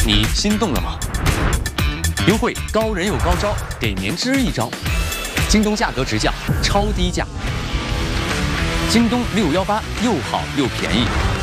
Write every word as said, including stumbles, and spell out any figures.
你心动了吗？优惠高人有高招，给棉织一招。京东价格直降，超低价。京东六幺八又好又便宜。